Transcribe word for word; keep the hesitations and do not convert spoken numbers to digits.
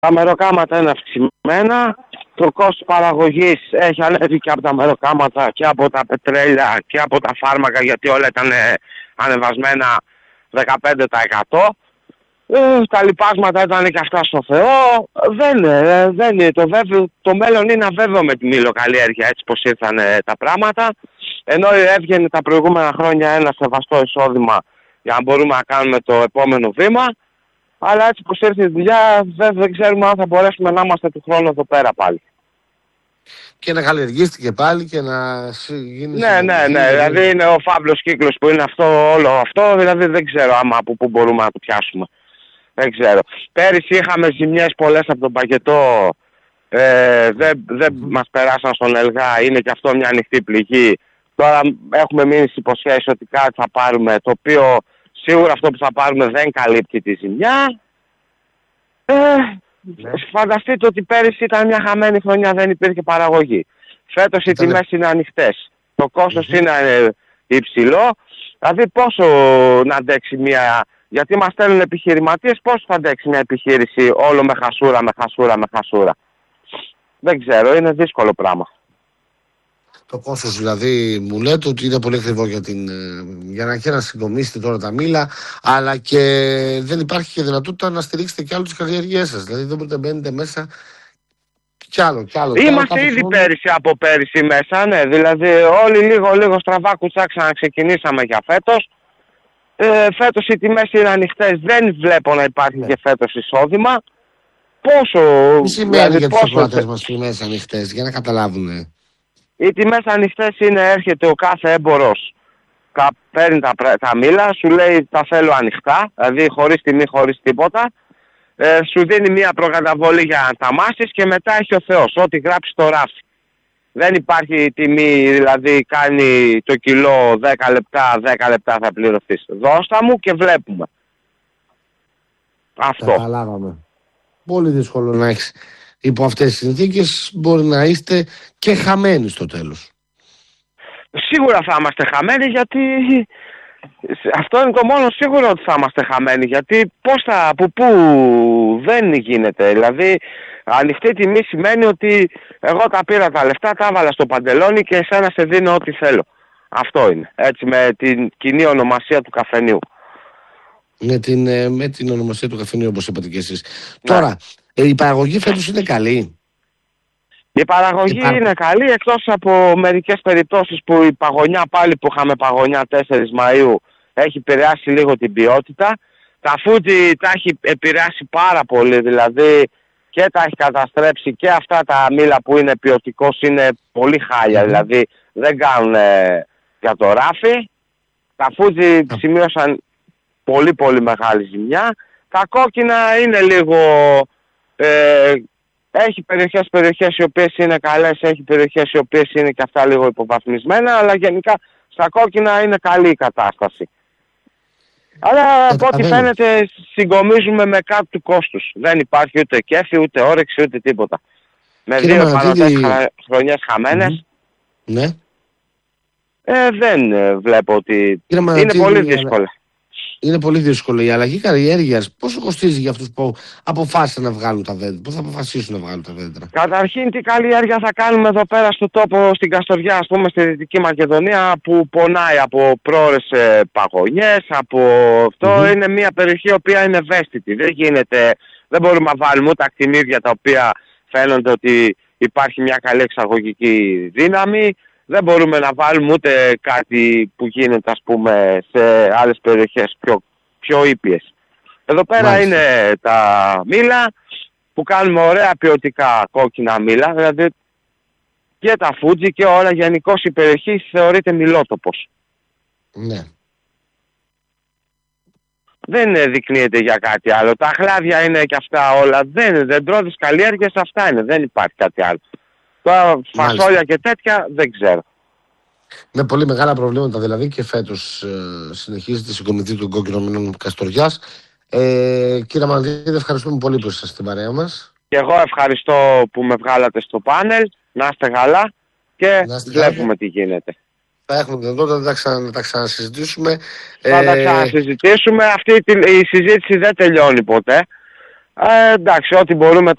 Τα μεροκάματα είναι αυξημένα. Το κόστος παραγωγής έχει ανέβει και από τα μεροκάματα και από τα πετρέλαια και από τα φάρμακα, γιατί όλα ήταν ανεβασμένα δεκαπέντε τοις εκατό. Ε, τα λοιπάσματα ήταν και αυτά στο Θεό. Δεν, ε, δεν είναι. Το, βέβαιο, το μέλλον είναι αβέβαιο με την υλοκαλλιέργεια, έτσι πως ήρθαν ε, τα πράγματα. Ενώ έβγαινε τα προηγούμενα χρόνια ένα σεβαστό εισόδημα για να μπορούμε να κάνουμε το επόμενο βήμα. Αλλά έτσι πως ήρθε η δουλειά, δεν, δεν ξέρουμε αν θα μπορέσουμε να είμαστε του χρόνου εδώ πέρα πάλι. Και να καλλιεργήσει πάλι και να γίνει... Ναι, ναι, ναι. Δηλαδή είναι ο φαύλος κύκλος που είναι αυτό, όλο αυτό. Δηλαδή δεν ξέρω άμα από πού μπορούμε να το πιάσουμε. Δεν ξέρω. Πέρυσι είχαμε ζημιές πολλές από τον παγετό. Ε, δεν δεν mm-hmm. μας περάσαν στον Ελγά. Είναι και αυτό μια ανοιχτή πληγή. Τώρα έχουμε μείνει στις υποσχέσεις ότι κάτι θα πάρουμε, το οποίο σίγουρα αυτό που θα πάρουμε δεν καλύπτει τη ζημιά. Ε, ναι. Φανταστείτε ότι πέρυσι ήταν μια χαμένη χρονιά, δεν υπήρχε παραγωγή. Φέτος οι τιμές είναι ανοιχτές. Το κόστος mm-hmm. είναι υψηλό. Δηλαδή πόσο να αντέξει μια... Γιατί μας στέλνουν επιχειρηματίες, πόσο θα αντέξει μια επιχείρηση όλο με χασούρα, με χασούρα, με χασούρα. Δεν ξέρω, είναι δύσκολο πράγμα. Το κόστος δηλαδή μου λέτε ότι είναι πολύ ακριβό για, την, για να, και να συγκομίσετε τώρα τα μήλα, αλλά και δεν υπάρχει και δυνατότητα να στηρίξετε κι άλλο τις καλλιεργίες σας. Δηλαδή δεν μπορείτε να μπαίνετε μέσα κι άλλο, κι άλλο. Είμαστε άλλο, ήδη χρόνο... πέρυσι από πέρυσι μέσα, ναι. Δηλαδή όλοι λίγο λίγο στραβά κουτσά ξαναξεκινήσαμε για φέτος. Ε, φέτος οι τιμές είναι ανοιχτές, δεν βλέπω να υπάρχει ναι. και φέτος εισόδημα. Πόσο... Τι σημαίνει δηλαδή, για τους ακροατές μας τιμές ανοιχτές, για να καταλάβουν. Οι τιμές ανοιχτές είναι, έρχεται ο κάθε έμπορος, παίρνει τα, τα μήλα, σου λέει τα θέλω ανοιχτά, δηλαδή χωρίς τιμή, χωρίς τίποτα. Ε, σου δίνει μια προκαταβολή για να τα μάσεις και μετά έχει ο Θεός, ό,τι γράψει στο ράφι. Δεν υπάρχει τιμή, δηλαδή κάνει το κιλό δέκα λεπτά, δέκα λεπτά θα πληρωθείς. Δώστα μου και βλέπουμε. Αυτό. Καταλάβαμε. Πολύ δύσκολο να έχεις. Υπό αυτές τις συνθήκες μπορεί να είστε και χαμένοι στο τέλος. Σίγουρα θα είμαστε χαμένοι, γιατί αυτό είναι το μόνο σίγουρο ότι θα είμαστε χαμένοι. Γιατί πώς θα, από πού δεν γίνεται. Δηλαδή ανοιχτή τιμή σημαίνει ότι εγώ τα πήρα τα λεφτά, τα έβαλα στο παντελόνι και εσένα σε δίνω ό,τι θέλω. Αυτό είναι. Έτσι με την κοινή ονομασία του καφενείου. Με την, με την ονομασία του καφενείου όπως είπατε και εσείς. Ναι. Τώρα, η παραγωγή φέτος είναι καλή. Η παραγωγή Υπά... είναι καλή, εκτός από μερικές περιπτώσεις που η παγωνιά πάλι που είχαμε παγωνιά τέσσερις Μαΐου έχει επηρεάσει λίγο την ποιότητα. Τα φούτζι τα έχει επηρεάσει πάρα πολύ, δηλαδή και τα έχει καταστρέψει και αυτά τα μήλα που είναι ποιοτικός είναι πολύ χάλια, mm. δηλαδή δεν κάνουν ε, για το ράφι. Τα φούτζι mm. σημείωσαν πολύ πολύ μεγάλη ζημιά. Τα κόκκινα είναι λίγο... Ε, έχει περιοχές, περιοχές οι οποίες είναι καλές, έχει περιοχές οι οποίες είναι και αυτά λίγο υποβαθμισμένα, αλλά γενικά στα κόκκινα είναι καλή η κατάσταση. Αλλά από ό,τι φαίνεται συγκομίζουμε με κάτω του κόστους. Δεν υπάρχει ούτε κέφι, ούτε όρεξη, ούτε τίποτα. Με Κύριε δύο επανωτές χρονιές χαμένες. Mm-hmm. Ναι. Ε, δεν βλέπω ότι... Κύριε είναι Μανατίδη, πολύ δύσκολο. Είναι πολύ δύσκολο. Η αλλαγή καλλιέργειας πόσο κοστίζει για αυτούς που αποφάσισαν να βγάλουν τα δέντρα, πώς θα αποφασίσουν να βγάλουν τα δέντρα? Καταρχήν, τι καλλιέργεια θα κάνουμε εδώ πέρα στο τόπο, στην Καστοριά, ας πούμε, στη Δυτική Μακεδονία, που πονάει από πρόωρες παγωνιές, από αυτό. Mm-hmm. Είναι μια περιοχή η οποία είναι ευαίσθητη. Δεν γίνεται, δεν μπορούμε να βάλουμε ούτε ακτινίδια τα οποία φαίνονται ότι υπάρχει μια καλή εξαγωγική δύναμη. Δεν μπορούμε να βάλουμε ούτε κάτι που γίνεται, ας πούμε, σε άλλες περιοχές πιο, πιο ήπιες. Εδώ πέρα Μάλιστα. είναι τα μήλα που κάνουμε ωραία ποιοτικά κόκκινα μήλα. Δηλαδή και τα φούτζι και όλα, γενικώς η περιοχή θεωρείται μιλότοπος. Ναι. Δεν δεικνύεται για κάτι άλλο. Τα χλάδια είναι και αυτά όλα. Δεν, δεντρώδεις καλλιέργειες, αυτά είναι. Δεν υπάρχει κάτι άλλο. Τώρα φασόλια και τέτοια δεν ξέρω. Με πολύ μεγάλα προβλήματα δηλαδή και φέτος ε, συνεχίζεται η συγκομιδή των κόκκινων μήλων Καστοριάς. Ε, κύριε Μανατίδη, ευχαριστούμε πολύ που είσαστε στην παρέα μας. Και εγώ ευχαριστώ που με βγάλατε στο πάνελ. Να είστε καλά και βλέπουμε τι γίνεται. Θα έχουμε δυνατότητα να τα, ξανα, να τα ξανασυζητήσουμε. Θα ε... τα ξανασυζητήσουμε. Αυτή η συζήτηση δεν τελειώνει ποτέ. Ε, εντάξει, ό,τι μπορούμε